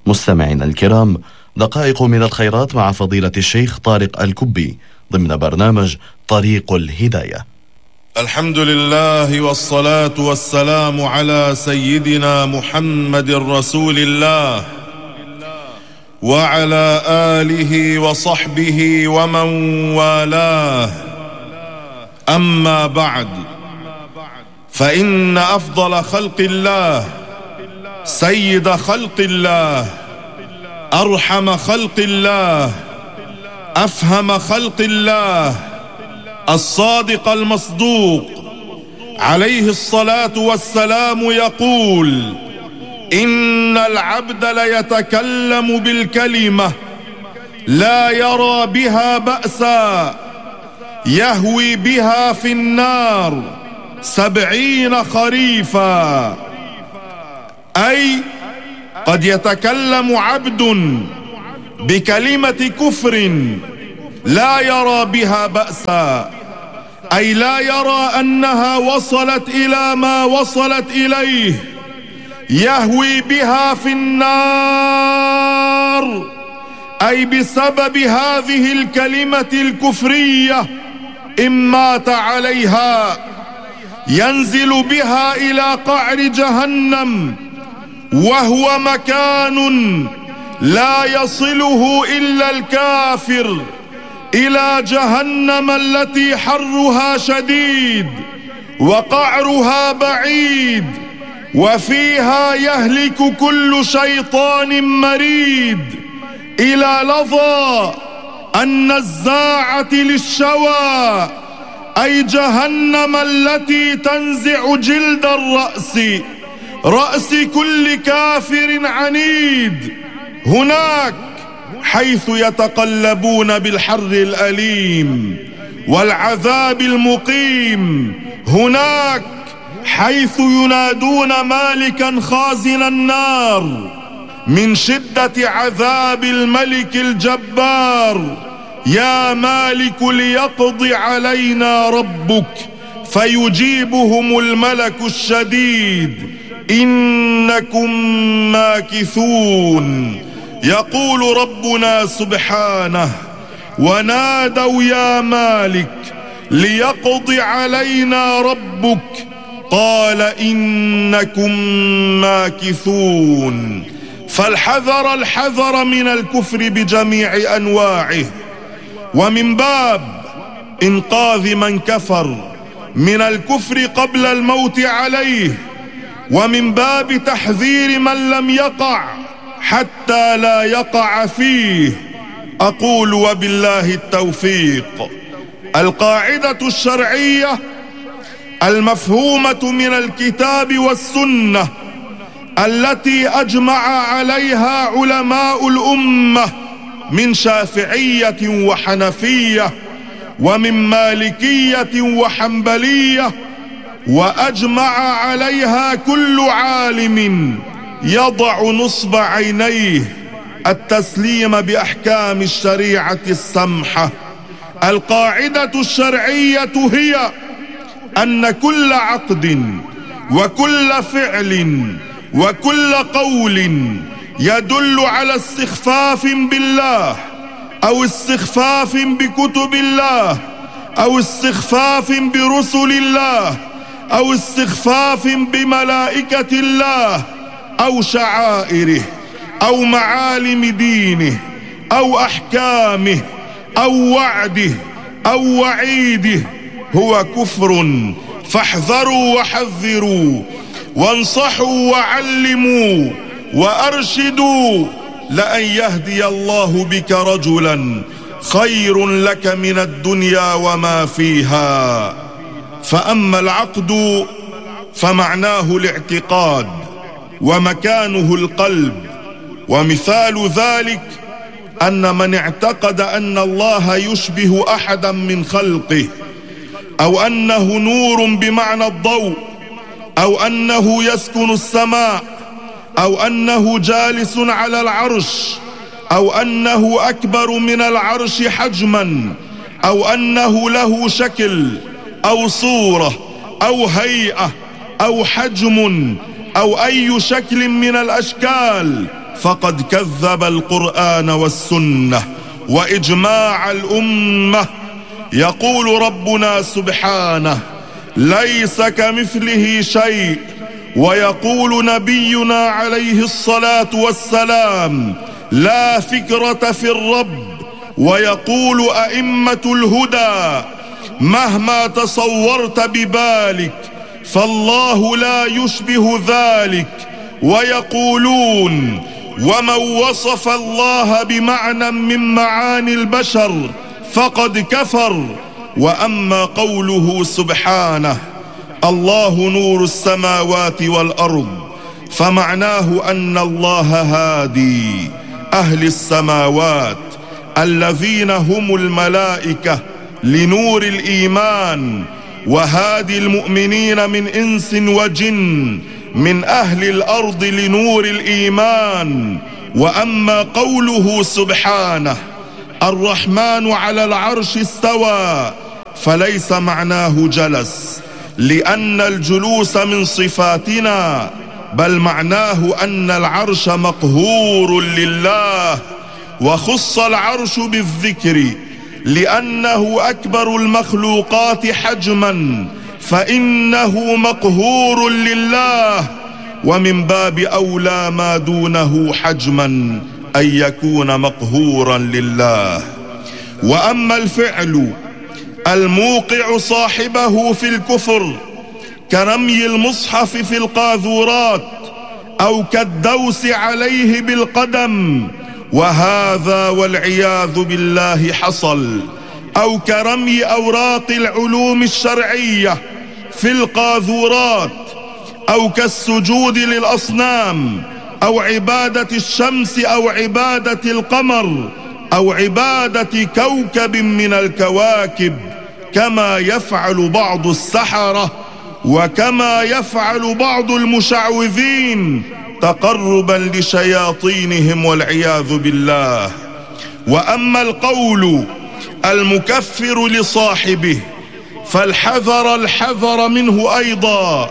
مستمعينا الكرام، دقائق من الخيرات مع فضيلة الشيخ طارق الكبي ضمن برنامج طريق الهداية. الحمد لله والصلاة والسلام على سيدنا محمد رسول الله وعلى آله وصحبه ومن والاه. أما بعد، فإن أفضل خلق الله، سيد خلق الله، أرحم خلق الله، أفهم خلق الله، الصادق المصدوق عليه الصلاة والسلام يقول: إن العبد ليتكلم بالكلمة لا يرى بها بأسا يهوي بها في النار 70 خريفا. أي قد يتكلم عبد بكلمة كفر لا يرى بها بأسا، أي لا يرى أنها وصلت إلى ما وصلت إليه، يهوي بها في النار، أي بسبب هذه الكلمة الكفرية إن مات عليها ينزل بها إلى قعر جهنم، وهو مكان لا يصله إلا الكافر، إلى جهنم التي حرها شديد وقعرها بعيد، وفيها يهلك كل شيطان مريد، إلى لظى النزاعة للشوى، أي جهنم التي تنزع جلد الرأس، رأس كل كافر عنيد. هناك حيث يتقلبون بالحر الأليم والعذاب المقيم، هناك حيث ينادون مالكا خازن النار من شدة عذاب الملك الجبار: يا مالك ليقضي علينا ربك، فيجيبهم الملك الشديد: إنكم ماكثون. يقول ربنا سبحانه: ونادوا يا مالك ليقضي علينا ربك، قال إنكم ماكثون. فالحذر الحذر من الكفر بجميع أنواعه، ومن باب إنقاذ من كفر من الكفر قبل الموت عليه، ومن باب تحذير من لم يقع حتى لا يقع فيه. أقول وبالله التوفيق. القاعدة الشرعية المفهومة من الكتاب والسنة التي أجمع عليها علماء الأمة من شافعية وحنفية ومن مالكية وحنبلية، وأجمع عليها كل عالم يضع نصب عينيه التسليم بأحكام الشريعة السمحة. القاعدة الشرعية هي أن كل عقد وكل فعل وكل قول يدل على استخفاف بالله أو استخفاف بكتب الله أو استخفاف برسل الله أو استخفاف بملائكة الله أو شعائره أو معالم دينه أو أحكامه أو وعده أو وعيده هو كفر. فاحذروا وحذروا وانصحوا وعلموا وأرشدوا، لأن يهدي الله بك رجلا خير لك من الدنيا وما فيها. فأما العقد فمعناه الاعتقاد ومكانه القلب، ومثال ذلك أن من اعتقد أن الله يشبه أحدا من خلقه، أو أنه نور بمعنى الضوء، أو أنه يسكن السماء، أو أنه جالس على العرش، أو أنه أكبر من العرش حجما، أو أنه له شكل أو صورة أو هيئة أو حجم أو أي شكل من الأشكال، فقد كذب القرآن والسنة وإجماع الأمة. يقول ربنا سبحانه: ليس كمثله شيء. ويقول نبينا عليه الصلاة والسلام: لا فكرة في الرب. ويقول أئمة الهدى: مهما تصورت ببالك فالله لا يشبه ذلك. ويقولون: ومن وصف الله بمعنى من معاني البشر فقد كفر. وأما قوله سبحانه: الله نور السماوات والأرض، فمعناه أن الله هادي أهل السماوات الذين هم الملائكة لنور الإيمان، وهادي المؤمنين من إنس وجن من أهل الأرض لنور الإيمان. وأما قوله سبحانه: الرحمن على العرش استوى، فليس معناه جلس، لأن الجلوس من صفاتنا، بل معناه أن العرش مقهور لله. وخص العرش بالذكر لأنه أكبر المخلوقات حجما، فإنه مقهور لله، ومن باب أولى ما دونه حجما أن يكون مقهورا لله. وأما الفعل الموقع صاحبه في الكفر كرمي المصحف في القاذورات، أو كالدوس عليه بالقدم، وهذا والعياذ بالله حصل، أو كرمي أوراق العلوم الشرعية في القاذورات، أو كالسجود للأصنام، أو عبادة الشمس، أو عبادة القمر، أو عبادة كوكب من الكواكب، كما يفعل بعض السحرة وكما يفعل بعض المشعوذين تقربا لشياطينهم والعياذ بالله. وأما القول المكفر لصاحبه فالحذر الحذر منه أيضا،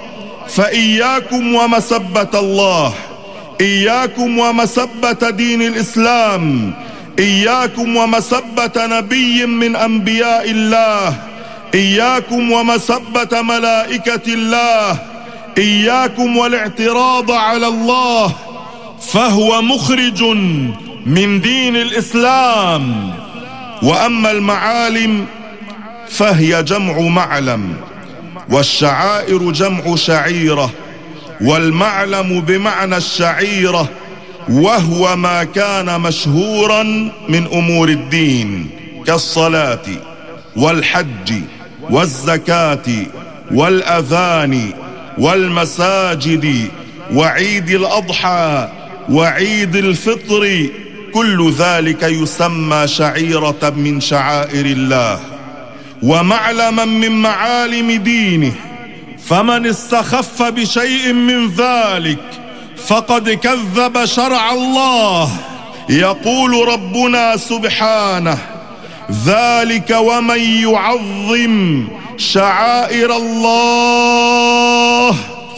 فإياكم ومسبة الله، إياكم ومسبة دين الإسلام، إياكم ومسبة نبي من أنبياء الله، إياكم ومسبة ملائكة الله، إياكم والاعتراض على الله، فهو مخرج من دين الإسلام. وأما المعالم فهي جمع معلم، والشعائر جمع شعيرة، والمعلم بمعنى الشعيرة، وهو ما كان مشهورا من أمور الدين كالصلاة والحج والزكاة والأذان والمساجد وعيد الأضحى وعيد الفطر، كل ذلك يسمى شعيرة من شعائر الله ومعلما من معالم دينه. فمن استخف بشيء من ذلك فقد كذب شرع الله. يقول ربنا سبحانه: ذلك ومن يعظم شعائر الله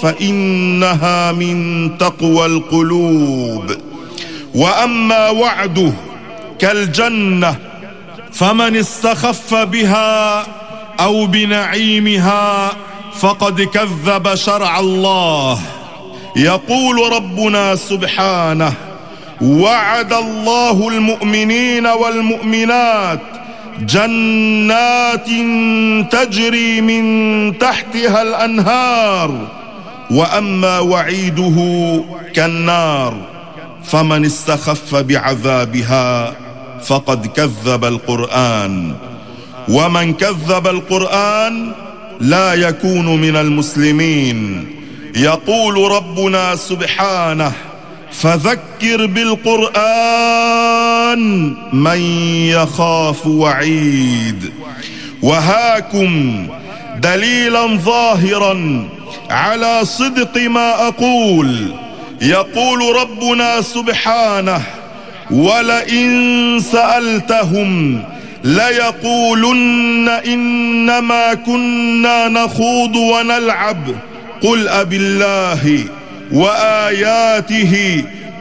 فإنها من تقوى القلوب. وأما وعده كالجنة فمن استخف بها أو بنعيمها فقد كذب شرع الله. يقول ربنا سبحانه: وعد الله المؤمنين والمؤمنات جنات تجري من تحتها الأنهار. وأما وعيده كالنار فمن استخف بعذابها فقد كذب القرآن. ومن كذب القرآن لا يكون من المسلمين. يقول ربنا سبحانه: فذكر بالقرآن من يخاف وعيد. وهاكم دليلا ظاهرا على صدق ما أقول. يقول ربنا سبحانه: ولئن سألتهم ليقولن إنما كنا نخوض ونلعب قل أبالله وآياته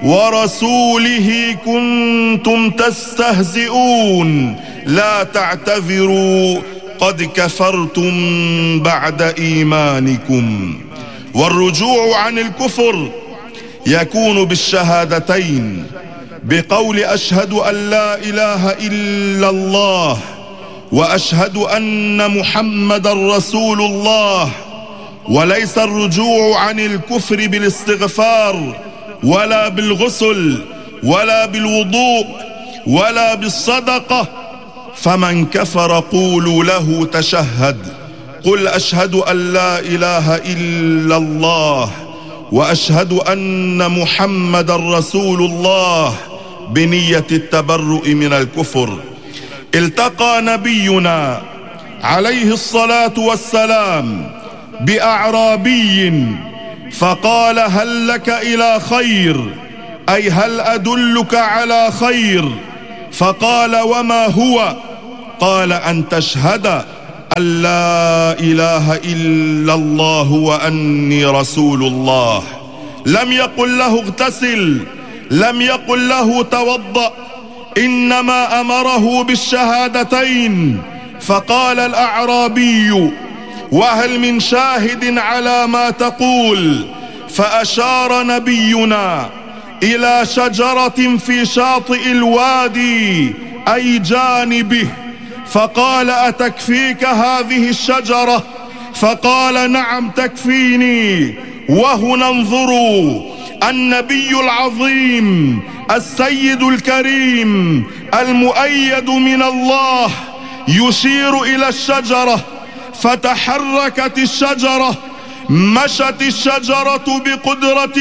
ورسوله كنتم تستهزئون لا تعتذروا قد كفرتم بعد إيمانكم. والرجوع عن الكفر يكون بالشهادتين، بقول أشهد أن لا إله إلا الله وأشهد أن محمدا رسول الله. وليس الرجوع عن الكفر بالاستغفار ولا بالغسل ولا بالوضوء ولا بالصدقة. فمن كفر قولوا له تشهد، قل أشهد أن لا إله إلا الله وأشهد أن محمدا رسول الله، بنية التبرؤ من الكفر. التقى نبينا عليه الصلاة والسلام بأعرابي فقال هل لك إلى خير، أي هل أدلك على خير؟ فقال وما هو؟ قال أن تشهد أن لا إله إلا الله وأني رسول الله. لم يقل له اغتسل، لم يقل له توضأ، إنما أمره بالشهادتين. فقال الأعرابي وهل من شاهد على ما تقول؟ فأشار نبينا إلى شجرة في شاطئ الوادي أي جانبه، فقال أتكفيك هذه الشجرة؟ فقال نعم تكفيني. وهنا انظروا النبي العظيم السيد الكريم المؤيد من الله يشير إلى الشجرة، فتحركت الشجرة، مشت الشجرة بقدرة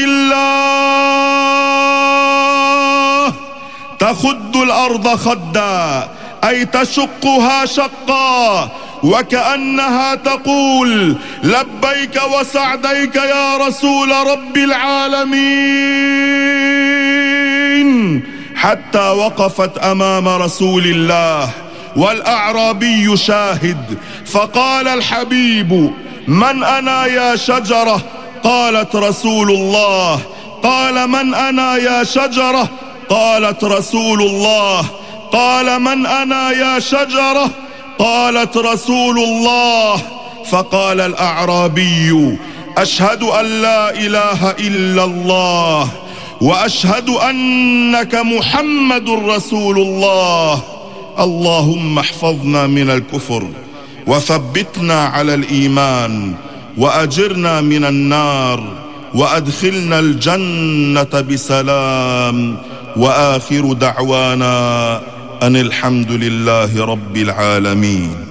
الله تخد الأرض خدا، أي تشقها شقا، وكأنها تقول لبيك وسعديك يا رسول رب العالمين، حتى وقفت أمام رسول الله والأعرابي شاهد. فقال الحبيب من أنا يا شجرة؟ قالت رسول الله. قال من أنا يا شجرة؟ قالت رسول الله. قال من أنا يا شجرة؟ قالت رسول الله. فقال الأعرابي أشهد أن لا إله إلا الله وأشهد أنك محمد رسول الله. اللهم احفظنا من الكفر وثبتنا على الإيمان وأجرنا من النار وأدخلنا الجنة بسلام. وآخر دعوانا أن الحمد لله رب العالمين.